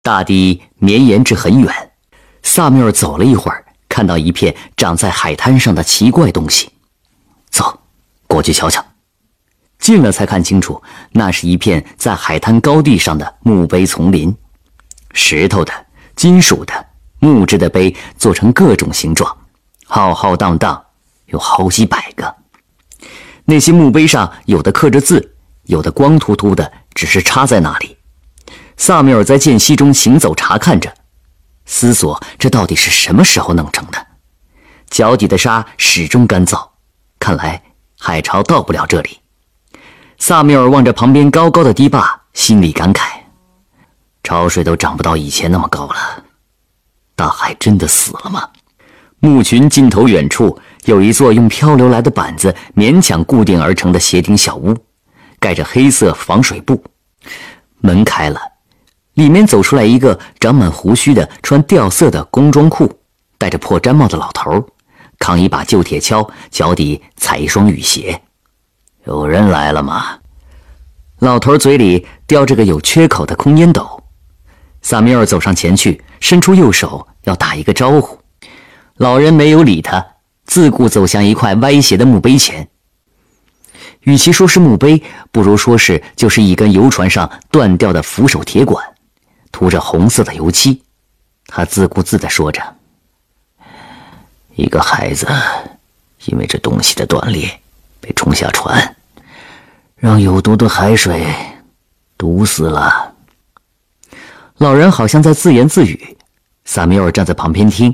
大地绵延至很远。萨缪尔走了一会儿，看到一片长在海滩上的奇怪东西。走，过去瞧瞧。近了才看清楚，那是一片在海滩高地上的墓碑丛林，石头的、金属的、木质的碑做成各种形状，浩浩荡荡，有好几百个。那些墓碑上有的刻着字，有的光秃秃的，只是插在那里。萨缪尔在间隙中行走查看着，思索这到底是什么时候弄成的。脚底的沙始终干燥，看来海潮到不了这里。萨缪尔望着旁边高高的堤坝，心里感慨，潮水都涨不到以前那么高了，大海真的死了吗？墓群尽头远处有一座用漂流来的板子勉强固定而成的斜顶小屋，盖着黑色防水布。门开了，里面走出来一个长满胡须的穿掉色的工装裤、戴着破毡帽的老头，扛一把旧铁锹，脚底踩一双雨鞋。有人来了吗？老头嘴里叼着个有缺口的空烟斗。萨缪尔走上前去，伸出右手要打一个招呼。老人没有理他，自顾走向一块歪斜的墓碑前。与其说是墓碑，不如说是就是一根游船上断掉的扶手铁管，涂着红色的油漆。他自顾自地说着，一个孩子因为这东西的断裂被冲下船，让有毒的海水毒死了。老人好像在自言自语，萨缪尔站在旁边听。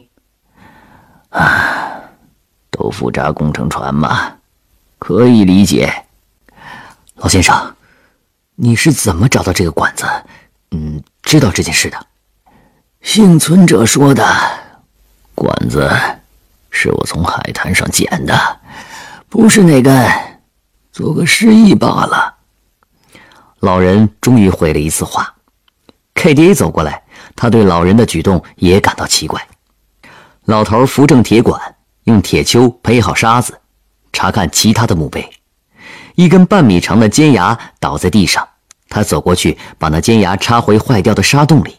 豆腐渣工程船嘛，可以理解。老先生，你是怎么找到这个管子？知道这件事的？幸存者说的，管子是我从海滩上捡的，不是那根，做个示意罢了。老人终于回了一次话。KDA 走过来，他对老人的举动也感到奇怪。老头扶正铁管，用铁锹培好沙子，查看其他的墓碑。一根半米长的尖牙倒在地上，他走过去，把那尖牙插回坏掉的沙洞里。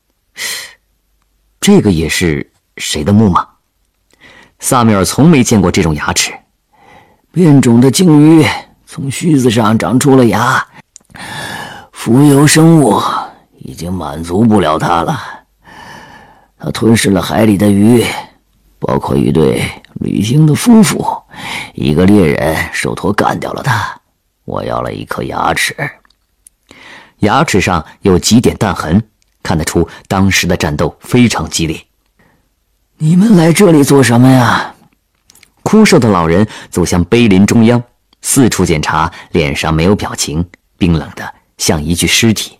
这个也是谁的墓吗？萨缪尔从没见过这种牙齿。变种的鲸鱼从须子上长出了牙，浮游生物已经满足不了它了。它吞噬了海里的鱼，包括一对旅行的夫妇。一个猎人手托干掉了它。我要了一颗牙齿。牙齿上有几点弹痕，看得出当时的战斗非常激烈。你们来这里做什么呀？枯瘦的老人走向碑林中央，四处检查，脸上没有表情，冰冷的像一具尸体。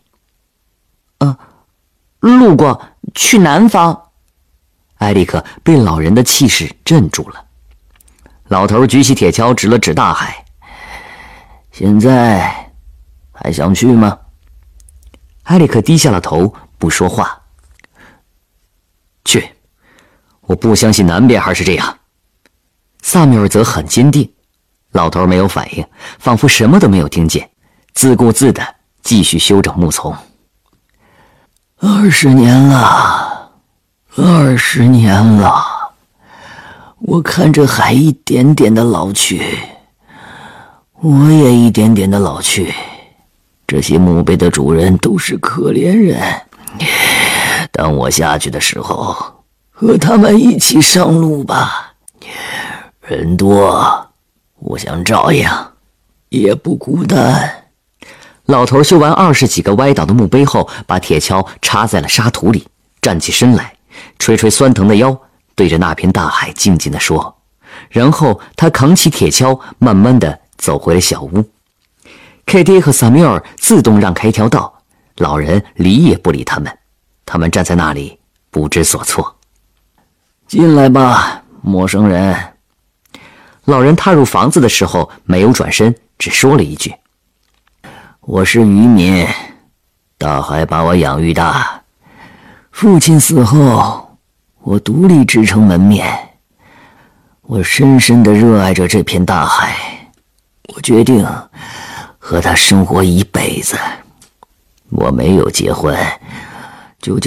路过，去南方。艾利克被老人的气势镇住了。老头举起铁锹，指了指大海。现在还想去吗？艾利克低下了头，不说话。去，我不相信南边还是这样。萨缪尔则很坚定。老头没有反应，仿佛什么都没有听见，自顾自地继续修整木丛。20年了，20年了，我看着海一点点的老去，我也一点点的老去。这些墓碑的主人都是可怜人，当我下去的时候，和他们一起上路吧。人多，我想照样也不孤单。老头修完20几个歪倒的墓碑后，把铁锹插在了沙土里，站起身来，吹吹酸疼的腰，对着那片大海静静地说。然后他扛起铁锹，慢慢地走回了小屋。KD 和萨缪尔自动让开一条道，老人理也不理他们，他们站在那里不知所措。进来吧，陌生人。老人踏入房子的时候没有转身，只说了一句：我是渔民，大海把我养育大。父亲死后，我独立支撑门面。我深深地热爱着这片大海，我决定和他生活一辈子。我没有结婚， 就